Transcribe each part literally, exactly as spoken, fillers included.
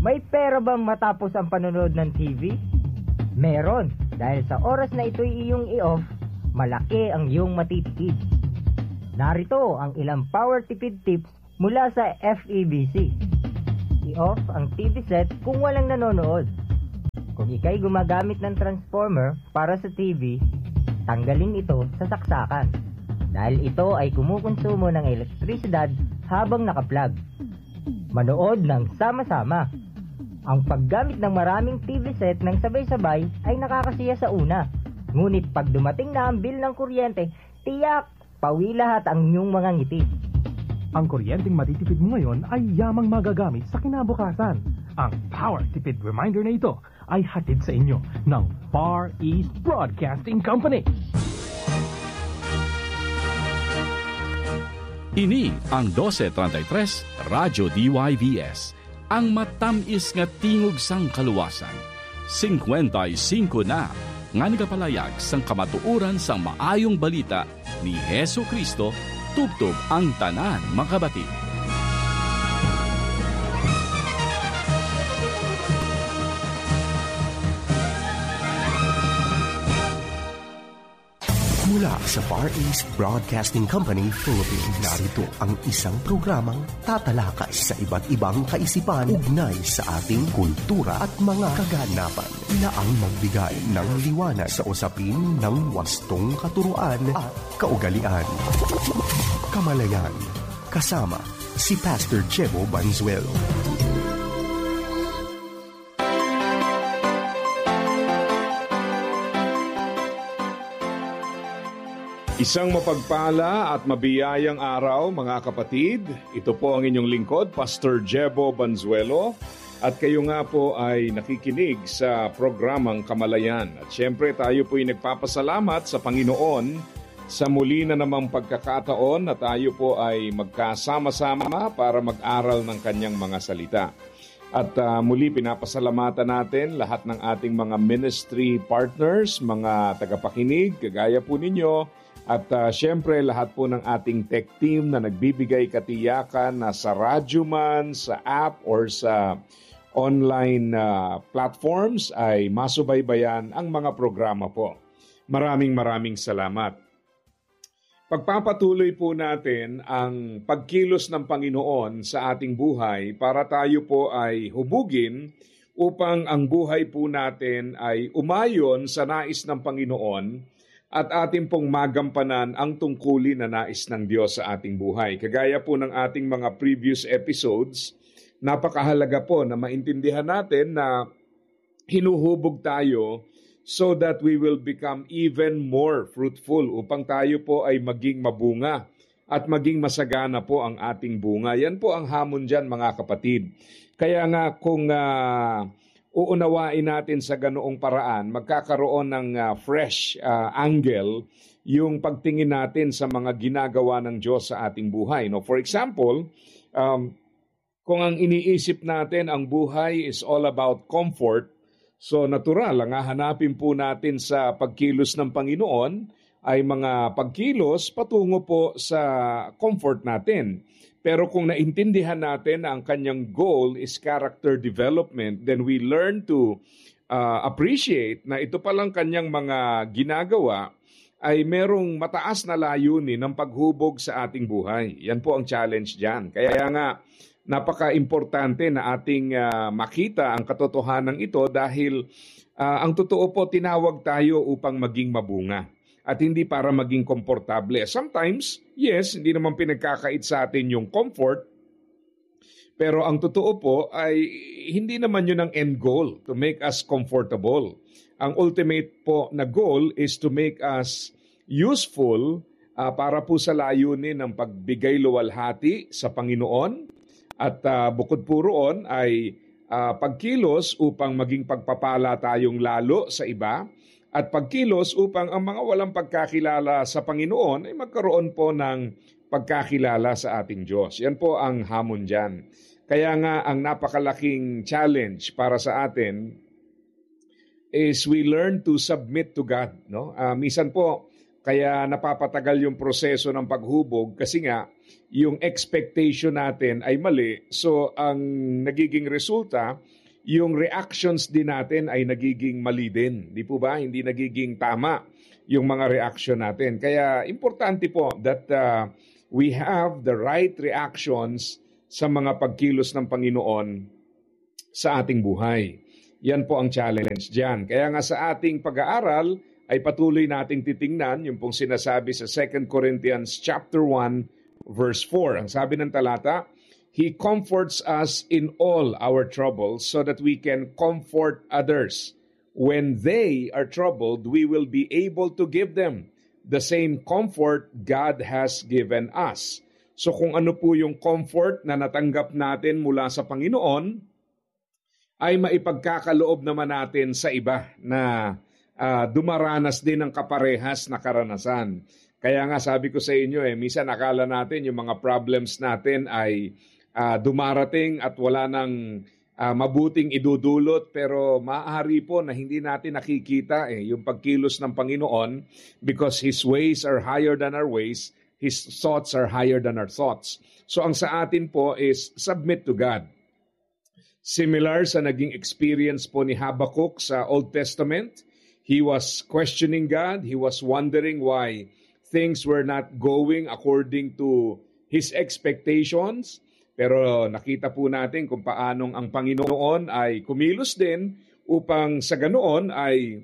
May pera ba matapos ang panonood ng T V? Meron, dahil sa oras na ito'y iyong i-off, malaki ang iyong matitipid. Narito ang ilang power tipid tips mula sa F E B C. I-off ang T V set kung walang nanonood. Kung ikay gumagamit ng transformer para sa T V, tanggalin ito sa saksakan. Dahil ito ay kumukonsumo ng elektrisidad habang nakaplug. Manood ng sama-sama. Ang paggamit ng maraming T V set ng sabay-sabay ay nakakasiya sa una. Ngunit pag dumating na ang bill ng kuryente, tiyak, pawi lahat ang inyong mga ngiti. Ang kuryenteng matitipid mo ngayon ay yamang magagamit sa kinabukasan. Ang Power Tipid Reminder na ito ay hatid sa inyo ng Far East Broadcasting Company. Ini ang twelve thirty-three Radyo D Y V S, ang matamis nga tingog sang kaluwasan. fifty-five na nga nagapalayag sang kamatuuran sang maayong balita ni Hesu Kristo, tubtob ang tanan makabati. Mula sa Far East Broadcasting Company, Philippines, narito ang isang programang tatalakay sa iba't ibang kaisipan ugnay sa ating kultura at mga kaganapan na ang magbigay ng liwanag sa usapin ng wastong katuruan at kaugalian. Kamalayan, kasama si Pastor Jebo Banzuelo. Isang mapagpala at mabiyayang araw, mga kapatid. Ito po ang inyong lingkod, Pastor Jebo Banzuelo. At kayo nga po ay nakikinig sa programang Kamalayan. At syempre tayo po ay nagpapasalamat sa Panginoon sa muli na namang pagkakataon na tayo po ay magkasama-sama para mag-aral ng kanyang mga salita. At uh, muli pinapasalamatan natin lahat ng ating mga ministry partners, mga tagapakinig, kagaya po ninyo. At uh, syempre lahat po ng ating tech team na nagbibigay katiyakan na sa radyo man, sa app or sa online uh, platforms ay masubaybayan ang mga programa po. Maraming maraming salamat. Pagpapatuloy po natin ang pagkilos ng Panginoon sa ating buhay para tayo po ay hubugin upang ang buhay po natin ay umayon sa nais ng Panginoon at ating pong magampanan ang tungkulin na nais ng Diyos sa ating buhay. Kagaya po ng ating mga previous episodes, napakahalaga po na maintindihan natin na hinuhubog tayo so that we will become even more fruitful upang tayo po ay maging mabunga at maging masagana po ang ating bunga. Yan po ang hamon dyan, mga kapatid. Kaya nga kung uh, uunawain natin sa ganoong paraan, magkakaroon ng uh, fresh uh, angle yung pagtingin natin sa mga ginagawa ng Diyos sa ating buhay. No? For example, um, kung ang iniisip natin ang buhay is all about comfort, so natural, ang hahanapin po natin sa pagkilos ng Panginoon ay mga pagkilos patungo po sa comfort natin. Pero kung naintindihan natin na ang kanyang goal is character development, then we learn to uh, appreciate na ito palang kanyang mga ginagawa ay merong mataas na layunin ng paghubog sa ating buhay. Yan po ang challenge dyan. Kaya nga, napaka-importante na ating uh, makita ang katotohanan ito dahil uh, ang totoo po tinawag tayo upang maging mabunga. At hindi para maging komportable. Sometimes, yes, hindi naman pinagkakait sa atin yung comfort. Pero ang totoo po ay hindi naman yun ang end goal, to make us comfortable. Ang ultimate po na goal is to make us useful uh, para po sa layunin ng pagbigay luwalhati sa Panginoon. At uh, bukod po roon ay uh, pagkilos upang maging pagpapala tayong lalo sa iba. At pagkilos upang ang mga walang pagkakilala sa Panginoon ay magkaroon po ng pagkakilala sa ating Diyos. Yan po ang hamon dyan. Kaya nga ang napakalaking challenge para sa atin is we learn to submit to God. No? Uh, minsan po, Kaya napapatagal yung proseso ng paghubog kasi nga yung expectation natin ay mali. So ang nagiging resulta, yung reactions din natin ay nagiging mali din. Di po ba? Hindi nagiging tama yung mga reaction natin. Kaya importante po that uh, we have the right reactions sa mga pagkilos ng Panginoon sa ating buhay. Yan po ang challenge dyan. Kaya nga sa ating pag-aaral ay patuloy nating titingnan yung pong sinasabi sa Second Corinthians chapter one verse four. Ang sabi ng talata, He comforts us in all our troubles so that we can comfort others. When they are troubled, we will be able to give them the same comfort God has given us. So kung ano po yung comfort na natanggap natin mula sa Panginoon, ay maipagkakaloob naman natin sa iba na uh, dumaranas din ng kaparehas na karanasan. Kaya nga sabi ko sa inyo, eh, minsan akala natin yung mga problems natin ay uh, dumarating at wala nang uh, mabuting idudulot, pero maaari po na hindi natin nakikita eh, yung pagkilos ng Panginoon because His ways are higher than our ways, His thoughts are higher than our thoughts. So ang sa atin po is submit to God. Similar sa naging experience po ni Habakkuk sa Old Testament, he was questioning God, he was wondering why things were not going according to his expectations. Pero nakita po natin kung paanong ang Panginoon ay kumilos din upang sa ganoon ay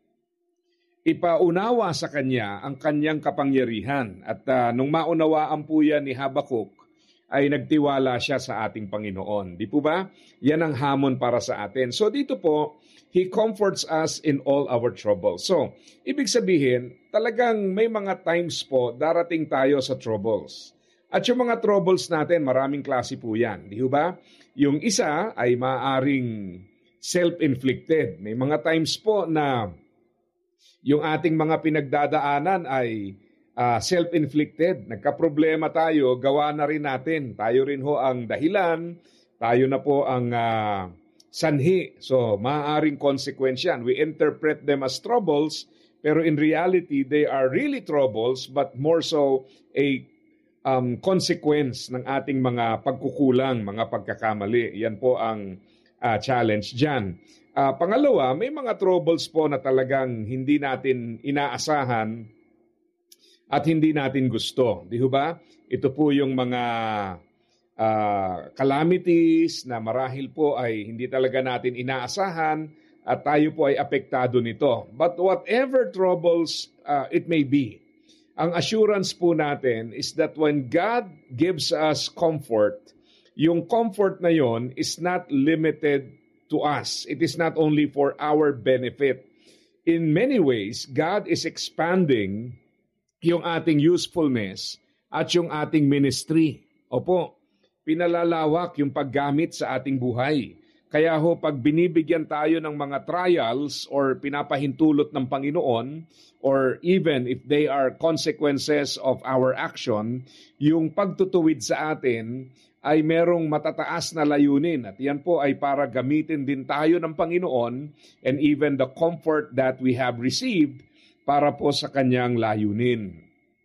ipaunawa sa kanya ang kanyang kapangyarihan. At uh, nung maunawaan po yan ni Habakkuk, ay nagtiwala siya sa ating Panginoon. Di po ba? Yan ang hamon para sa atin. So dito po, He comforts us in all our troubles. So, ibig sabihin, talagang may mga times po darating tayo sa troubles. At yung mga troubles natin, maraming klase po yan. Di ba? Yung isa ay maaaring self-inflicted. May mga times po na yung ating mga pinagdadaanan ay Uh, self-inflicted. Nagka-problema tayo, gawa na rin natin. Tayo rin ho ang dahilan, tayo na po ang uh, sanhi. So, maaaring consequence yan. We interpret them as troubles, pero in reality, they are really troubles, but more so a um, consequence ng ating mga pagkukulang, mga pagkakamali. Yan po ang uh, challenge dyan. Uh, pangalawa, may mga troubles po na talagang hindi natin inaasahan at hindi natin gusto. Di ba? Ito po yung mga uh, calamities na marahil po ay hindi talaga natin inaasahan at tayo po ay apektado nito. But whatever troubles uh, it may be, ang assurance po natin is that when God gives us comfort, yung comfort na yon is not limited to us. It is not only for our benefit. In many ways, God is expanding yung ating usefulness at yung ating ministry. Opo, pinalalawak yung paggamit sa ating buhay. Kaya ho, pag binibigyan tayo ng mga trials or pinapahintulot ng Panginoon, or even if they are consequences of our action, yung pagtutuwid sa atin ay merong matataas na layunin. At yan po ay para gamitin din tayo ng Panginoon and even the comfort that we have received para po sa kanyang layunin.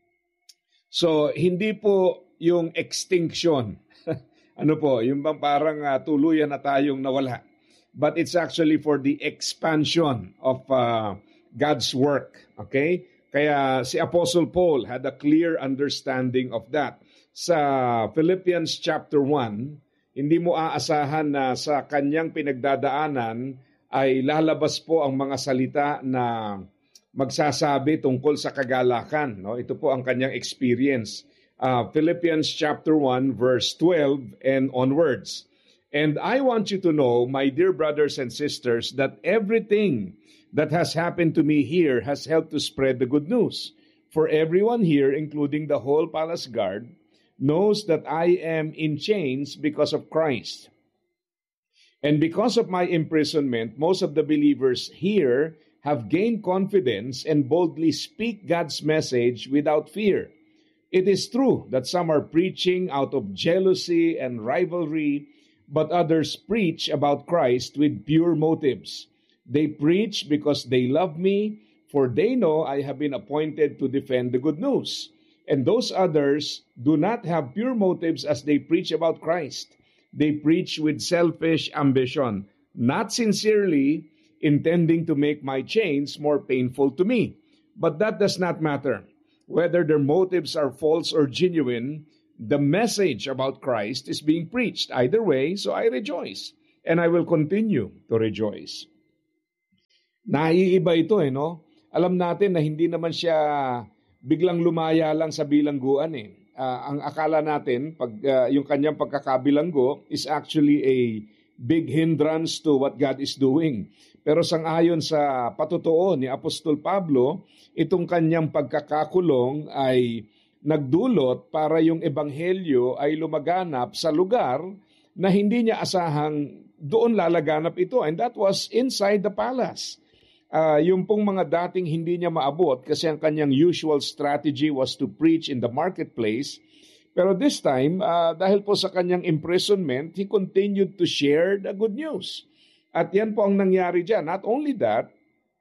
So, hindi po yung extinction. Ano po, yung bang parang uh, tuluyan na tayong nawala. But it's actually for the expansion of uh, God's work. Okay? Kaya si Apostle Paul had a clear understanding of that. Sa Philippians chapter one, hindi mo aasahan na sa kanyang pinagdadaanan ay lalabas po ang mga salita na magsasabi tungkol sa kagalakan. No? Ito po ang kanyang experience. Uh, Philippians chapter one, verse twelve and onwards. And I want you to know, my dear brothers and sisters, that everything that has happened to me here has helped to spread the good news. For everyone here, including the whole palace guard, knows that I am in chains because of Christ. And because of my imprisonment, most of the believers here have gained confidence and boldly speak God's message without fear. It is true that some are preaching out of jealousy and rivalry, but others preach about Christ with pure motives. They preach because they love me, For they know I have been appointed to defend the good news. And those others do not have pure motives as they preach about Christ. They preach with selfish ambition, not sincerely intending to make my chains more painful to me. But that does not matter. Whether their motives are false or genuine, the message about Christ is being preached. Either way, so I rejoice. And I will continue to rejoice. Naiiba ito eh, no? Alam natin na hindi naman siya biglang lumaya lang sa bilangguan eh. Uh, ang akala natin, pag, uh, yung kanyang pagkakabilanggo is actually a big hindrance to what God is doing. Pero sangayon sa patotoo ni Apostol Pablo, itong kanyang pagkakakulong ay nagdulot para yung ebanghelyo ay lumaganap sa lugar na hindi niya asahang doon lalaganap ito. And that was inside the palace. Uh, yung pong mga dating hindi niya maabot kasi ang kanyang usual strategy was to preach in the marketplace. Pero this time, uh, dahil po sa kanyang imprisonment, he continued to share the good news. At yan po ang nangyari dyan. Not only that,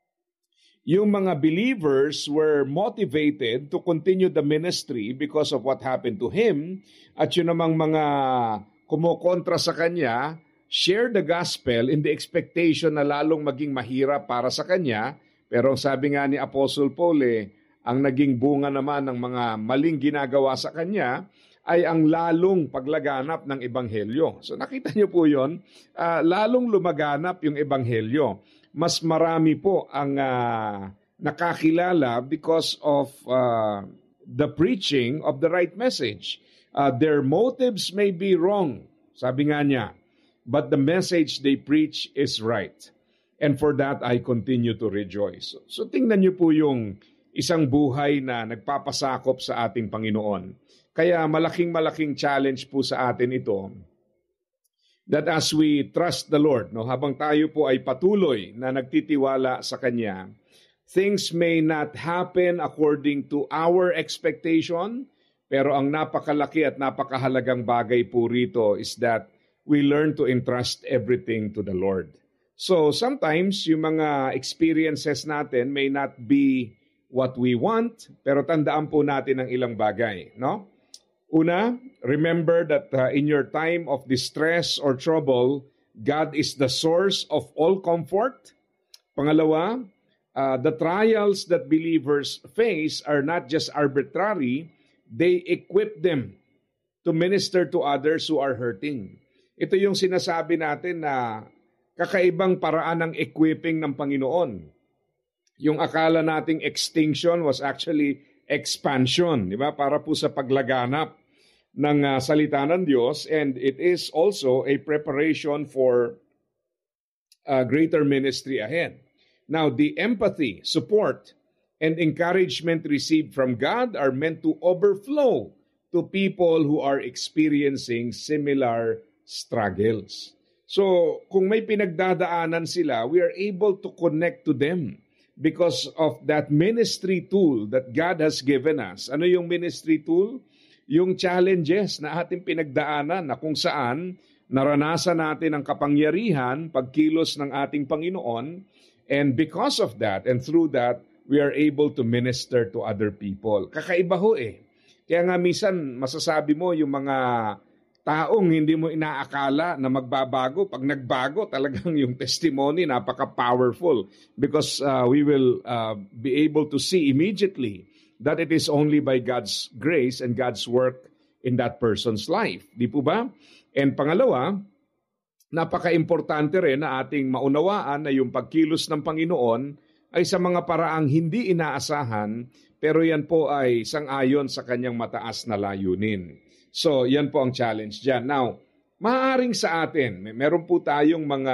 yung mga believers were motivated to continue the ministry because of what happened to him. At yun namang mga kumukontra sa kanya, share the gospel in the expectation na lalong maging mahirap para sa kanya. Pero sabi nga ni Apostle Paul, eh, ang naging bunga naman ng mga maling ginagawa sa kanya ay ang lalong paglaganap ng ebanghelyo. So nakita niyo po yun, uh, lalong lumaganap yung ebanghelyo. Mas marami po ang uh, nakakilala because of uh, the preaching of the right message. Uh, their motives may be wrong, sabi nga niya, but the message they preach is right. And for that, I continue to rejoice. So, so tingnan niyo po yung isang buhay na nagpapasakop sa ating Panginoon. Kaya malaking-malaking challenge po sa atin ito that as we trust the Lord, no, habang tayo po ay patuloy na nagtitiwala sa Kanya, things may not happen according to our expectation, pero ang napakalaki at napakahalagang bagay po rito is that we learn to entrust everything to the Lord. So sometimes yung mga experiences natin may not be what we want, pero tandaan po natin ang ilang bagay, no? Una, remember that uh, in your time of distress or trouble, God is the source of all comfort. Pangalawa, uh, the trials that believers face are not just arbitrary, they equip them to minister to others who are hurting. Ito yung sinasabi natin na kakaibang paraan ng equipping ng Panginoon. Yung akala nating extinction was actually expansion, di ba? Para po sa paglaganap ng uh, salita ng Diyos, and it is also a preparation for uh, greater ministry ahead. Now, the empathy, support, and encouragement received from God are meant to overflow to people who are experiencing similar struggles. So, kung may pinagdadaanan sila, we are able to connect to them because of that ministry tool that God has given us. Ano yung ministry tool? Yung challenges na ating pinagdaanan na kung saan naranasan natin ang kapangyarihan, pagkilos ng ating Panginoon, and because of that and through that, we are able to minister to other people. Kakaiba ho eh. Kaya nga minsan masasabi mo yung mga taong hindi mo inaakala na magbabago, pag nagbago talagang yung testimony napaka-powerful because uh, we will uh, be able to see immediately that it is only by God's grace and God's work in that person's life. Di po ba? And pangalawa, napaka-importante rin na ating maunawaan na yung pagkilos ng Panginoon ay sa mga paraang hindi inaasahan, pero yan po ay sang-ayon sa kanyang mataas na layunin. So, yan po ang challenge dyan. Now, maaaring sa atin, may meron po tayong mga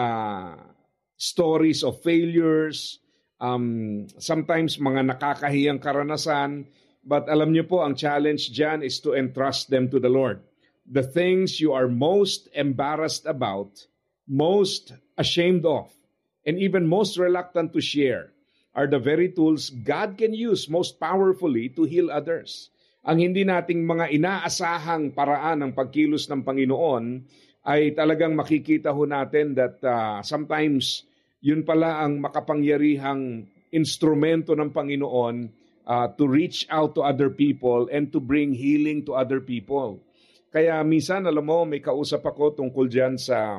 stories of failures, um, sometimes mga nakakahiyang karanasan, but alam niyo po, ang challenge dyan is to entrust them to the Lord. The things you are most embarrassed about, most ashamed of, and even most reluctant to share are the very tools God can use most powerfully to heal others. Ang hindi nating mga inaasahang paraan ng pagkilos ng Panginoon ay talagang makikita ho natin that uh, sometimes yun pala ang makapangyarihang instrumento ng Panginoon uh, to reach out to other people and to bring healing to other people. Kaya minsan, alam mo, may kausap ako tungkol dyan sa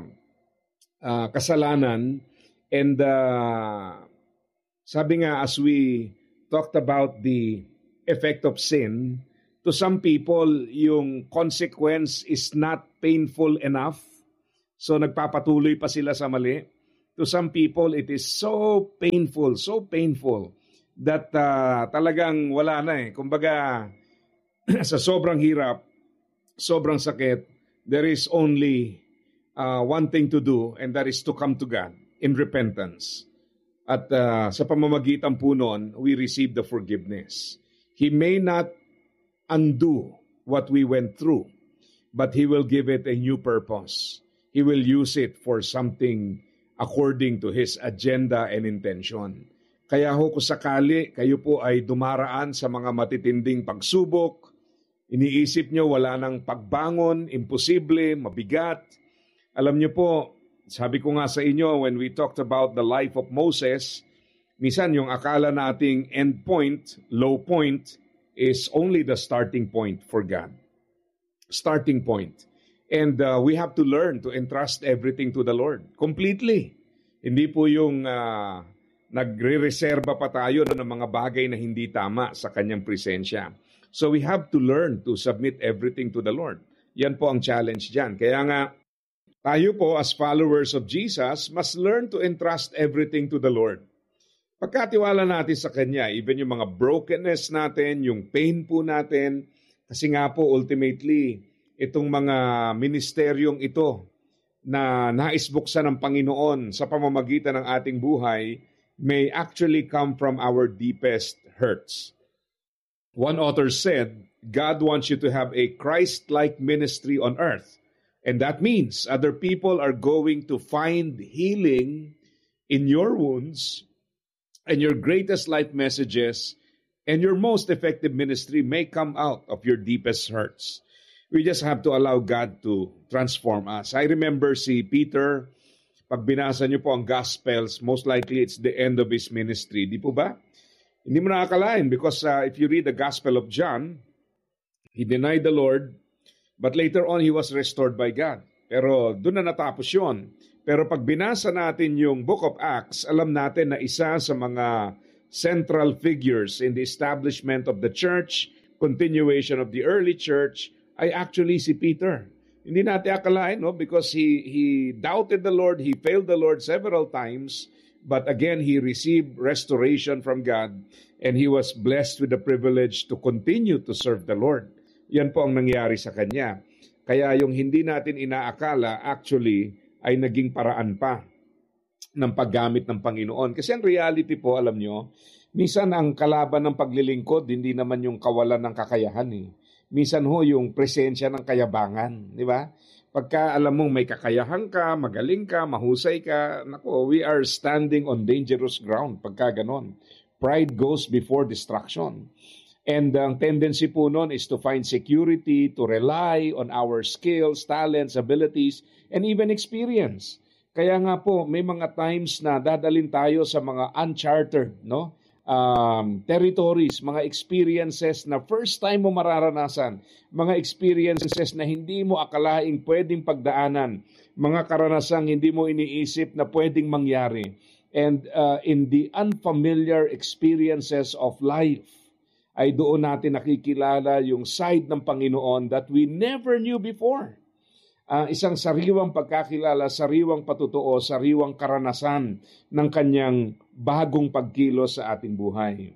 uh, kasalanan. And uh, sabi nga, as we talked about the effect of sin, to some people, yung consequence is not painful enough. So nagpapatuloy pa sila sa mali. To some people, it is so painful, so painful that uh, talagang wala na eh. Kumbaga, sa sobrang hirap, sobrang sakit, there is only uh, one thing to do, and that is to come to God in repentance. At uh, sa pamamagitan po nun, we receive the forgiveness. He may not undo what we went through, but He will give it a new purpose. He will use it for something according to His agenda and intention. Kaya ho kung sakali kayo po ay dumaraan sa mga matitinding pagsubok, iniisip nyo wala nang pagbangon, imposible, mabigat. Alam nyo po, sabi ko nga sa inyo when we talked about the life of Moses, minsan yung akala nating end point, low point, is only the starting point for God. Starting point. And uh, we have to learn to entrust everything to the Lord. Completely. Hindi po yung uh, nagre-reserva pa tayo ng mga bagay na hindi tama sa kanyang presensya. So we have to learn to submit everything to the Lord. Yan po ang challenge dyan. Kaya nga, tayo po as followers of Jesus must learn to entrust everything to the Lord. Pagkatiwala natin sa Kanya, even yung mga brokenness natin, yung pain po natin, kasi nga po ultimately, itong mga ministeryong ito na naisbuksan ng Panginoon sa pamamagitan ng ating buhay may actually come from our deepest hurts. One author said, God wants you to have a Christ-like ministry on earth. And that means other people are going to find healing in your wounds, and your greatest life messages and your most effective ministry may come out of your deepest hurts. We just have to allow God to transform us. I remember si Peter, pag binasa niyo po ang Gospels, most likely it's the end of his ministry. Di po ba? Hindi mo nakakalain because uh, if you read the Gospel of John, he denied the Lord, but later on he was restored by God. Pero doon na natapos yun. Pero pag binasa natin yung Book of Acts, alam natin na isa sa mga central figures in the establishment of the church, continuation of the early church, ay actually si Peter. Hindi natin akalain, no? Because he, he doubted the Lord, he failed the Lord several times, but again, he received restoration from God, and he was blessed with the privilege to continue to serve the Lord. Yan po ang nangyari sa kanya. Kaya yung hindi natin inaakala, actually, ay naging paraan pa ng paggamit ng Panginoon. Kasi ang reality po, alam nyo, minsan ang kalaban ng paglilingkod, hindi naman yung kawalan ng kakayahan eh. Minsan ho yung presensya ng kayabangan, di ba? Pagka alam mong may kakayahan ka, magaling ka, mahusay ka, nako, we are standing on dangerous ground pagka ganon. Pride goes before destruction. And ang tendency po nun is to find security, to rely on our skills, talents, abilities, and even experience. Kaya nga po, may mga times na dadalin tayo sa mga uncharted, no? Um, territories, mga experiences na first time mo mararanasan, mga experiences na hindi mo akalaing pwedeng pagdaanan, mga karanasang hindi mo iniisip na pwedeng mangyari. And uh, in the unfamiliar experiences of life, ay doon natin nakikilala yung side ng Panginoon that we never knew before. Uh, isang sariwang pagkakilala, sariwang patutuo, sariwang karanasan ng kanyang bagong pagkilos sa ating buhay.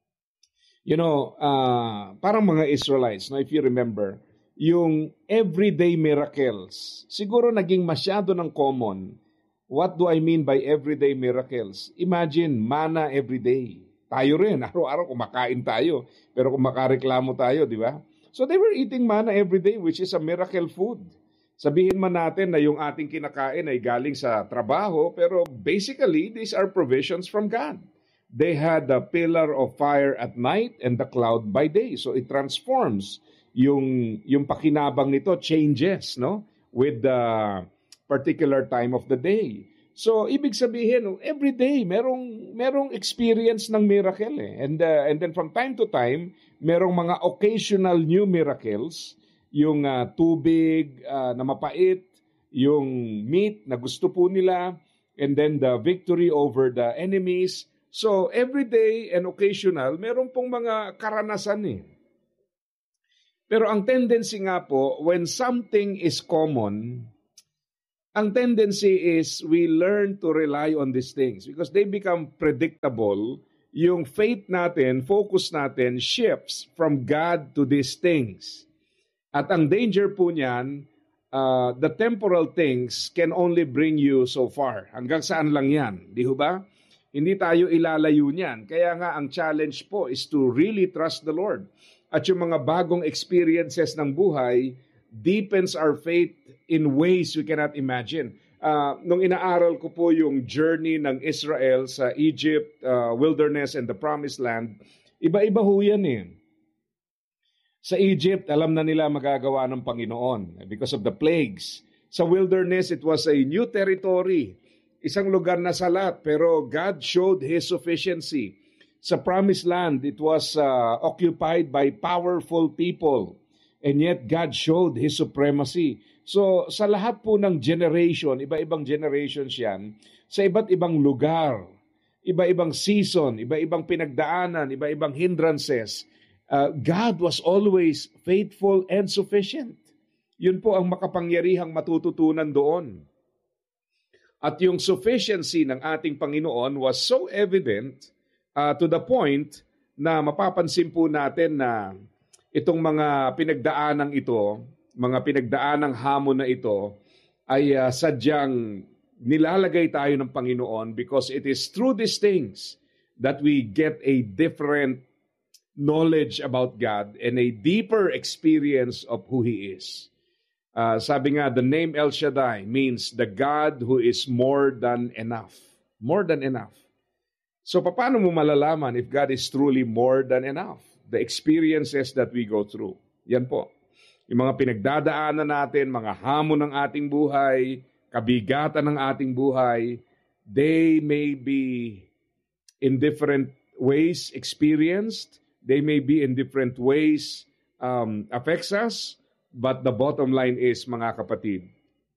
You know, uh, parang mga Israelites, no, if you remember, yung everyday miracles, siguro naging masyado ng common. What do I mean by everyday miracles? Imagine, manna everyday. Tayo rin, araw-araw kumakain tayo, pero kumakareklamo tayo, di ba? So they were eating manna every day, which is a miracle food. Sabihin man natin na yung ating kinakain ay galing sa trabaho, pero basically, these are provisions from God. They had the pillar of fire at night and the cloud by day. So it transforms yung, yung pakinabang nito, changes, no? With the particular time of the day. So, ibig sabihin, every day, merong, merong experience ng miracle. Eh. And, uh, and then from time to time, merong mga occasional new miracles, yung uh, tubig uh, na mapait, yung meat na gusto po nila, and then the victory over the enemies. So, every day and occasional, meron pong mga karanasan eh. Pero ang tendency nga po, when something is common, ang tendency is we learn to rely on these things because they become predictable. Yung faith natin, focus natin, shifts from God to these things. At ang danger po niyan, uh, the temporal things can only bring you so far. Hanggang saan lang yan, di ba? Hindi tayo ilalayo niyan. Kaya nga ang challenge po is to really trust the Lord. At yung mga bagong experiences ng buhay deepens our faith in ways we cannot imagine. Uh, nung inaaral ko po yung journey ng Israel sa Egypt, uh, wilderness, and the Promised Land, iba-iba ho yan eh. Sa Egypt, alam na nila magagawa ng Panginoon because of the plagues. Sa wilderness, it was a new territory. Isang lugar na salat, pero God showed His sufficiency. Sa Promised Land, it was uh, occupied by powerful people. And yet, God showed His supremacy. So, sa lahat po ng generation, iba-ibang generations yan, sa iba't ibang lugar, iba-ibang season, iba-ibang pinagdaanan, iba-ibang hindrances, uh, God was always faithful and sufficient. Yun po ang makapangyarihang matututunan doon. At yung sufficiency ng ating Panginoon was so evident uh, to the point na mapapansin po natin na itong mga pinagdaanang ito, mga pinagdaanang hamon na ito, ay uh, sadyang nilalagay tayo ng Panginoon because it is through these things that we get a different knowledge about God and a deeper experience of who He is. Uh, sabi nga, the name El Shaddai means the God who is more than enough. More than enough. So paano mo malalaman if God is truly more than enough? The experiences that we go through. Yan po. Yung mga pinagdadaanan natin, mga hamon ng ating buhay, kabigatan ng ating buhay, they may be in different ways experienced. They may be in different ways um, affects us. But the bottom line is, mga kapatid,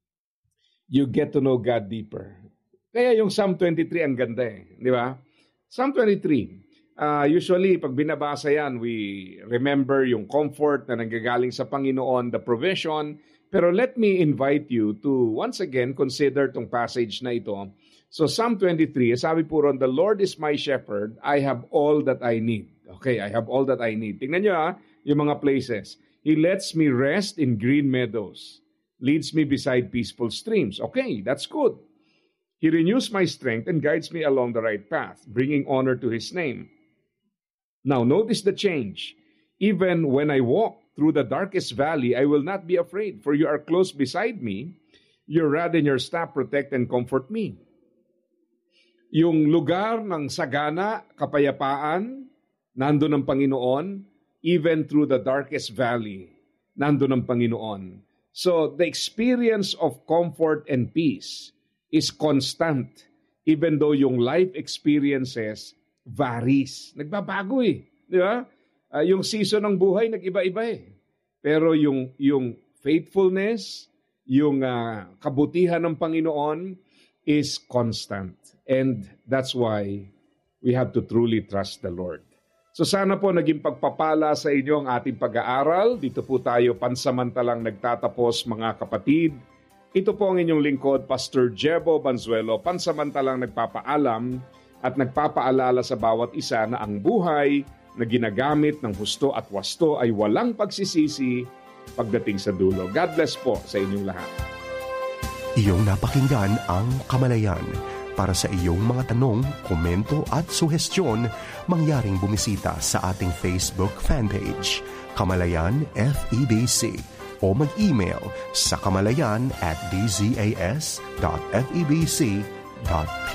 you get to know God deeper. Kaya yung Psalm twenty-three ang ganda eh. Di ba? Psalm twenty-three. Uh, usually, pag binabasa yan, we remember yung comfort na nanggagaling sa Panginoon, the provision. Pero let me invite you to once again consider tong passage na ito. So Psalm twenty-three, sabi po ron, the Lord is my shepherd, I have all that I need. Okay, I have all that I need. Tingnan nyo ha, yung mga places. He lets me rest in green meadows, leads me beside peaceful streams. Okay, that's good. He renews my strength and guides me along the right path, bringing honor to His name. Now, notice the change. Even when I walk through the darkest valley, I will not be afraid, for you are close beside me. Your rod and your staff protect and comfort me. Yung lugar ng sagana, kapayapaan, nandun ang Panginoon. Even through the darkest valley, nandun ang Panginoon. So, the experience of comfort and peace is constant, even though yung life experiences varies. Nagbabago eh. Di ba? Uh, yung season ng buhay, nag-iba-iba eh. Pero yung, yung faithfulness, yung uh, kabutihan ng Panginoon is constant. And that's why we have to truly trust the Lord. So sana po naging pagpapala sa inyo ang ating pag-aaral. Dito po tayo pansamantalang nagtatapos, mga kapatid. Ito po ang inyong lingkod, Pastor Jebo Banzuelo, pansamantalang nagpapaalam at nagpapaalala sa bawat isa na ang buhay na ginagamit ng husto at wasto ay walang pagsisisi pagdating sa dulo. God bless po sa inyong lahat. Iyong napakinggan ang Kamalayan. Para sa iyong mga tanong, komento at suhestyon, mangyaring bumisita sa ating Facebook fanpage, Kamalayan F E B C, o mag-email sa kamalayan at d z a s dot f e b c dot p